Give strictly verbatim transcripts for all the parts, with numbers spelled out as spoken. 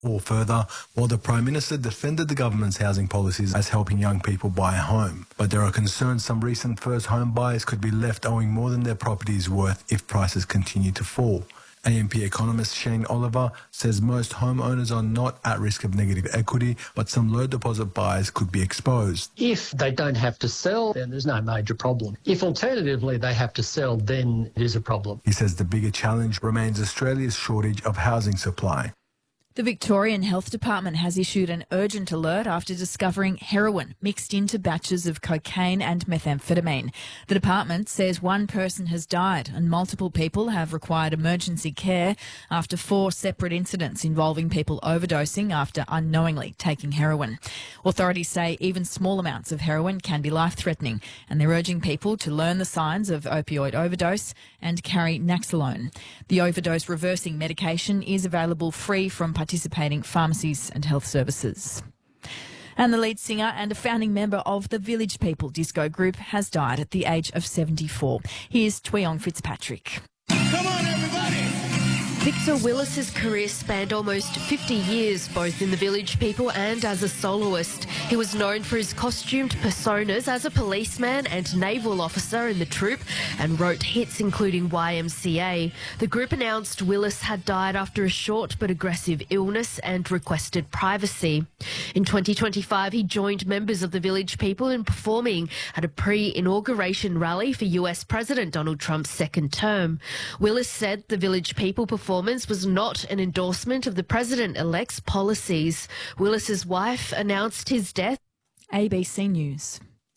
Or further, while the Prime Minister defended the government's housing policies as helping young people buy a home, but there are concerns some recent first home buyers could be left owing more than their property is worth if prices continue to fall. A M P economist Shane Oliver says most homeowners are not at risk of negative equity, but some low deposit buyers could be exposed. If they don't have to sell, then there's no major problem. If alternatively they have to sell, then it is a problem. He says the bigger challenge remains Australia's shortage of housing supply. The Victorian Health Department has issued an urgent alert after discovering heroin mixed into batches of cocaine and methamphetamine. The department says one person has died and multiple people have required emergency care after four separate incidents involving people overdosing after unknowingly taking heroin. Authorities say even small amounts of heroin can be life-threatening, and they're urging people to learn the signs of opioid overdose and carry Naxalone. The overdose reversing medication is available free from participating pharmacies and health services. And the lead singer and a founding member of the Village People disco group has died at the age of seventy-four. Here's Tweong Fitzpatrick. Come on, everybody! Victor Willis's career spanned almost fifty years, both in the Village People and as a soloist. He was known for his costumed personas as a policeman and naval officer in the troupe and wrote hits including Y M C A. The group announced Willis had died after a short but aggressive illness and requested privacy. In twenty twenty-five, he joined members of the Village People in performing at a pre-inauguration rally for U S President Donald Trump's second term. Willis said the Village People performance was not an endorsement of the president-elect's policies. Willis's wife announced his death. A B C News.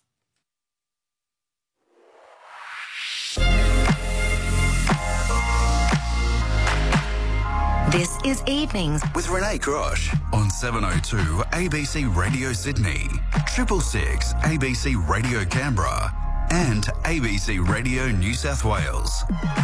This is Evenings with Renee Grosh on seven oh two A B C Radio Sydney, triple six A B C Radio Canberra and A B C Radio New South Wales.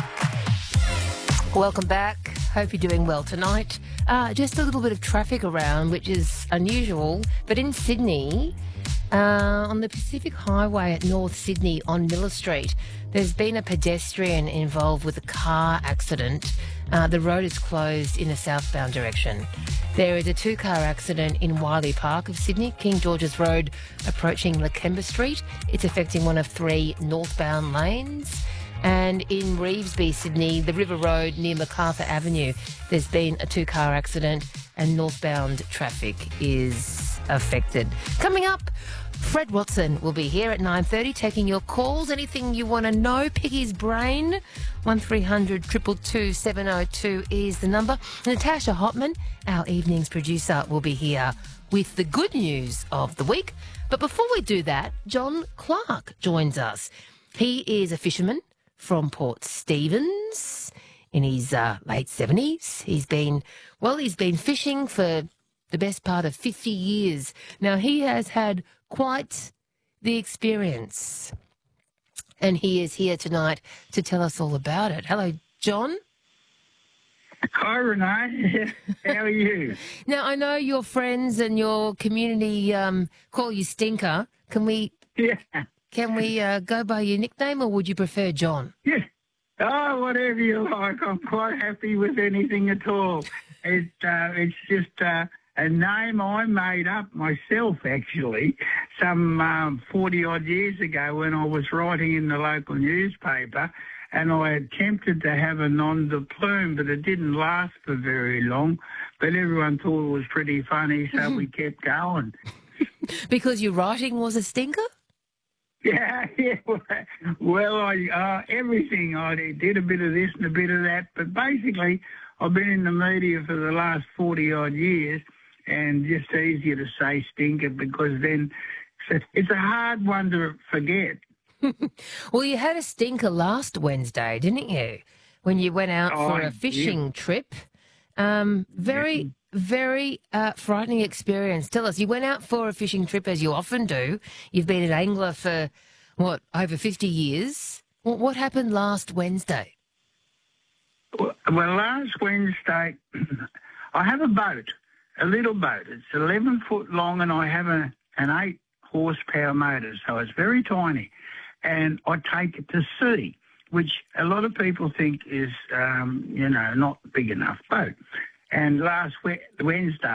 Welcome back. Hope you're doing well tonight. Uh, just a little bit of traffic around, which is unusual, but in Sydney, uh, on the Pacific Highway at North Sydney on Miller Street, there's been a pedestrian involved with a car accident. Uh, the road is closed in a southbound direction. There is a two-car accident in Wiley Park of Sydney, King George's Road approaching Lakemba Street. It's affecting one of three northbound lanes. And in Revesby, Sydney, the River Road near MacArthur Avenue, there's been a two-car accident and northbound traffic is affected. Coming up, Fred Watson will be here at nine thirty taking your calls. Anything you want to know, pick his brain. one three hundred two two two seven oh two is the number. Natasha Hotman, our evening's producer, will be here with the good news of the week. But before we do that, John Clark joins us. He is a fisherman from Port Stephens in his uh, late seventies. He's been, well, he's been fishing for the best part of fifty years. Now, he has had quite the experience, and he is here tonight to tell us all about it. Hello, John. Hi, Renee. How are you? Now, I know your friends and your community um, call you Stinker. Can we... Yeah. Can we uh, go by your nickname, or would you prefer John? Yeah. Oh, whatever you like. I'm quite happy with anything at all. It, uh, it's just uh, a name I made up myself, actually, some um, forty-odd years ago when I was writing in the local newspaper, and I attempted to have a nom de plume, but it didn't last for very long. But everyone thought it was pretty funny, so we kept going. Because your writing was a stinker? Yeah, yeah. Well, I uh, everything. I did a bit of this and a bit of that, but basically I've been in the media for the last forty-odd years, and just easier to say stinker because then it's a hard one to forget. Well, you had a stinker last Wednesday, didn't you, when you went out oh, for a fishing yeah. trip? Um, very... Yeah. Very uh, frightening experience. Tell us, you went out for a fishing trip as you often do. You've been an angler for, what, over fifty years? Well, what happened last Wednesday? Well, well, last Wednesday, I have a boat, a little boat. It's eleven foot long and I have a, an eight horsepower motor, so it's very tiny. And I take it to sea, which a lot of people think is, um, you know, not big enough boat. And last Wednesday,